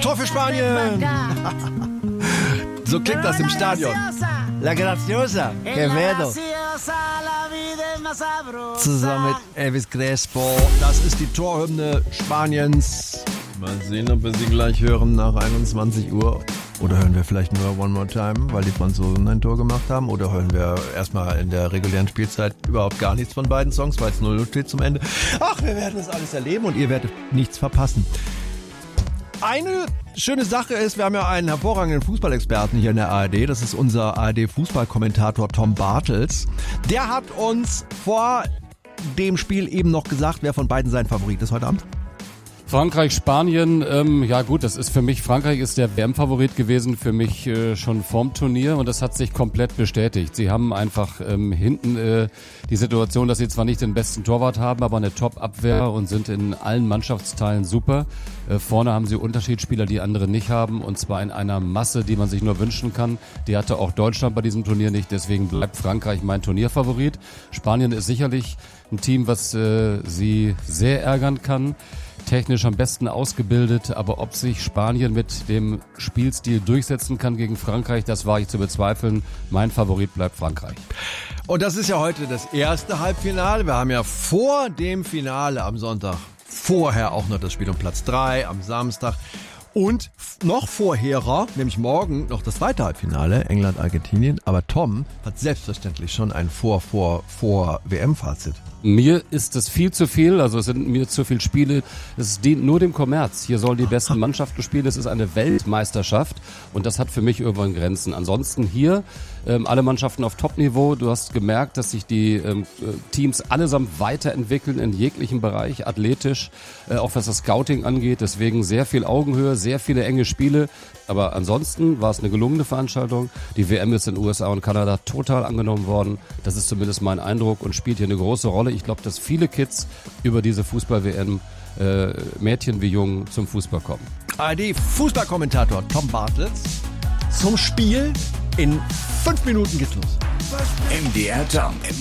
Tor für Spanien! So klingt das im Stadion. La Graciosa, Quevedo. Zusammen mit Elvis Crespo. Das ist die Torhymne Spaniens. Mal sehen, ob wir sie gleich hören nach 21 Uhr. Oder hören wir vielleicht nur One More Time, weil die Franzosen ein Tor gemacht haben. Oder hören wir erstmal in der regulären Spielzeit überhaupt gar nichts von beiden Songs, weil es 0-0 steht zum Ende. Ach, wir werden das alles erleben und ihr werdet nichts verpassen. Eine schöne Sache ist, wir haben ja einen hervorragenden Fußballexperten hier in der ARD. Das ist unser ARD-Fußballkommentator Tom Bartels. Der hat uns vor dem Spiel eben noch gesagt, wer von beiden sein Favorit ist heute Abend. Frankreich, Spanien, ja gut, das ist für mich, Frankreich ist der WM-Favorit gewesen, für mich schon vorm Turnier und das hat sich komplett bestätigt. Sie haben einfach hinten die Situation, dass sie zwar nicht den besten Torwart haben, aber eine Top-Abwehr und sind in allen Mannschaftsteilen super. Vorne haben sie Unterschiedsspieler, die andere nicht haben und zwar in einer Masse, die man sich nur wünschen kann. Die hatte auch Deutschland bei diesem Turnier nicht, deswegen bleibt Frankreich mein Turnierfavorit. Spanien ist sicherlich ein Team, was sie sehr ärgern kann. Technisch am besten ausgebildet, aber ob sich Spanien mit dem Spielstil durchsetzen kann gegen Frankreich, das wage ich zu bezweifeln. Mein Favorit bleibt Frankreich. Und das ist ja heute das erste Halbfinale. Wir haben ja vor dem Finale am Sonntag vorher auch noch das Spiel um Platz 3 am Samstag. Und noch vorherer, nämlich morgen, noch das zweite Halbfinale, England-Argentinien. Aber Tom hat selbstverständlich schon ein Vor-WM-Fazit. Mir ist es viel zu viel, also es sind mir zu viele Spiele. Es dient nur dem Kommerz. Hier sollen die besten Mannschaften spielen. Es ist eine Weltmeisterschaft und das hat für mich irgendwann Grenzen. Ansonsten hier alle Mannschaften auf Top-Niveau. Du hast gemerkt, dass sich die Teams allesamt weiterentwickeln in jeglichem Bereich, athletisch, auch was das Scouting angeht. Deswegen sehr viel Augenhöhe, sehr viele enge Spiele. Aber ansonsten war es eine gelungene Veranstaltung. Die WM ist in den USA und Kanada total angenommen worden. Das ist zumindest mein Eindruck und spielt hier eine große Rolle. Ich glaube, dass viele Kids über diese Fußball-WM, Mädchen wie Jungen, zum Fußball kommen. ARD-Fußballkommentator Tom Bartels zum Spiel. In 5 Minuten geht's los. MDR Jump.